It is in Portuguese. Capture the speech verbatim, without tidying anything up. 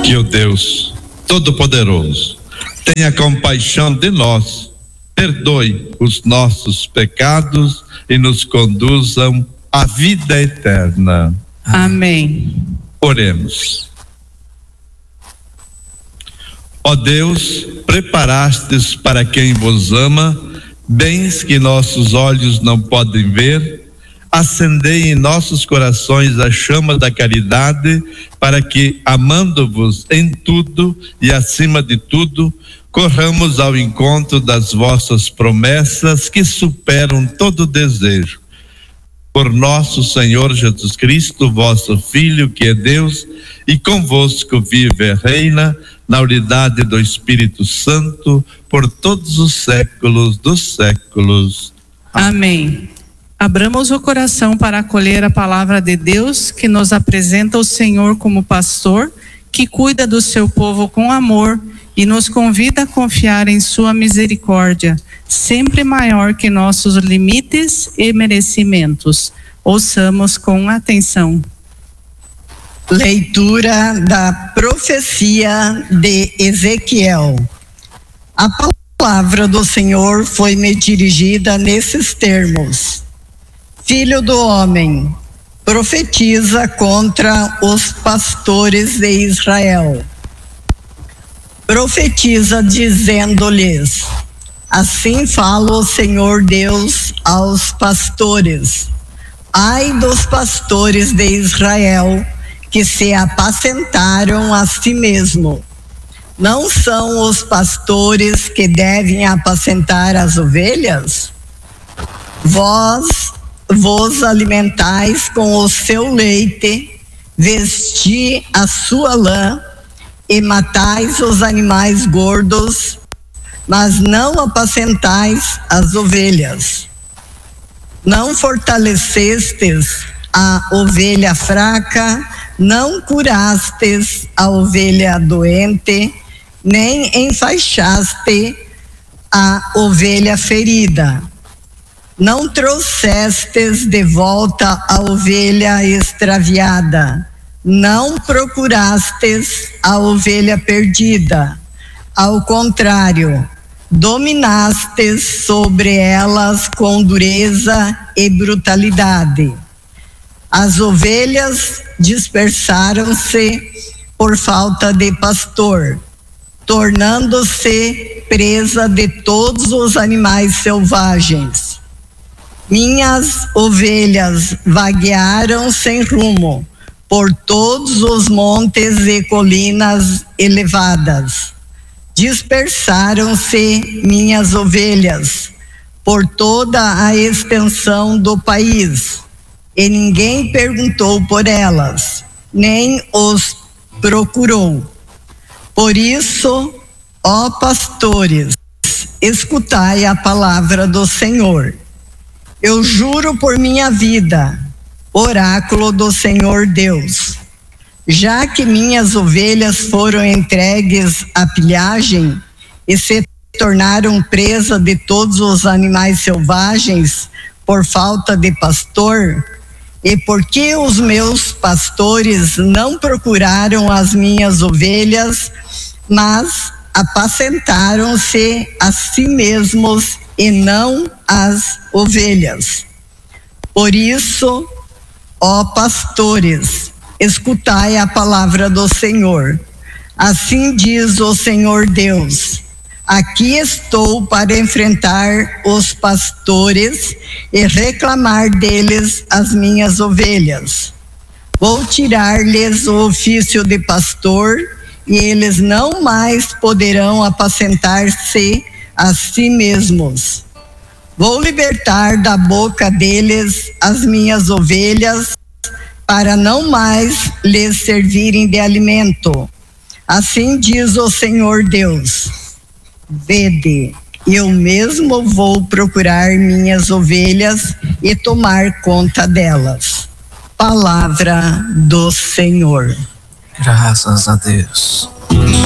Que o Deus Todo-Poderoso tenha compaixão de nós, perdoe os nossos pecados e nos conduzam à vida eterna. Amém. Oremos. Ó Deus, preparastes para quem vos ama bens que nossos olhos não podem ver, acendei em nossos corações a chama da caridade, para que, amando-vos em tudo e acima de tudo, corramos ao encontro das vossas promessas que superam todo desejo. Por nosso Senhor Jesus Cristo, vosso Filho, que é Deus, e convosco vive e reina na unidade do Espírito Santo, por todos os séculos dos séculos. Amém. Abramos o coração para acolher a palavra de Deus, que nos apresenta o Senhor como pastor, que cuida do seu povo com amor e nos convida a confiar em sua misericórdia, sempre maior que nossos limites e merecimentos. Ouçamos com atenção. Leitura da profecia de Ezequiel. A palavra do Senhor foi-me dirigida nesses termos: Filho do homem, profetiza contra os pastores de Israel. Profetiza dizendo-lhes: assim fala o Senhor Deus aos pastores. Ai dos pastores de Israel, que se apacentaram a si mesmo. Não são os pastores que devem apacentar as ovelhas? Vós vos alimentais com o seu leite, vesti a sua lã e matais os animais gordos, mas não apacentais as ovelhas. Não fortalecestes a ovelha fraca, não curastes a ovelha doente, nem enfaixaste a ovelha ferida. Não trouxestes de volta a ovelha extraviada, não procurastes a ovelha perdida. Ao contrário, dominastes sobre elas com dureza e brutalidade. As ovelhas dispersaram-se por falta de pastor, tornando-se presa de todos os animais selvagens. Minhas ovelhas vaguearam sem rumo por todos os montes e colinas elevadas. Dispersaram-se minhas ovelhas por toda a extensão do país, e ninguém perguntou por elas, nem os procurou. Por isso, ó pastores, escutai a palavra do Senhor. Eu juro por minha vida, oráculo do Senhor Deus, já que minhas ovelhas foram entregues à pilhagem e se tornaram presa de todos os animais selvagens por falta de pastor, e porque os meus pastores não procuraram as minhas ovelhas, mas apacentaram-se a si mesmos e não as ovelhas. Por isso, ó pastores, escutai a palavra do Senhor. Assim diz o Senhor Deus: aqui estou para enfrentar os pastores e reclamar deles as minhas ovelhas. Vou tirar-lhes o ofício de pastor, e eles não mais poderão apacentar-se a si mesmos. Vou libertar da boca deles as minhas ovelhas, para não mais lhes servirem de alimento. Assim diz o Senhor Deus: vede, eu mesmo vou procurar minhas ovelhas e tomar conta delas. Palavra do Senhor. Graças a Deus.